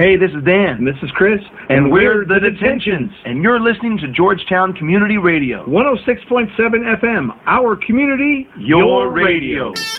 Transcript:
Hey, this is Dan. And this is Chris. And we're the Detentions. And you're listening to Georgetown Community Radio. 106.7 FM. Our community, your radio.